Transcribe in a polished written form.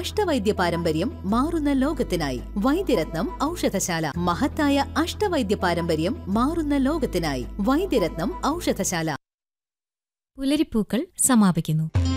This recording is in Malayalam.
അഷ്ടവൈദ്യ പാരമ്പര്യം മാറുന്ന ലോകത്തിനായി. വൈദ്യരത്നം ഔഷധശാല. മഹത്തായ അഷ്ടവൈദ്യ പാരമ്പര്യം മാറുന്ന ലോകത്തിനായി. വൈദ്യരത്നം ഔഷധശാല. പുലരിപ്പൂക്കൾ സമാപിക്കുന്നു.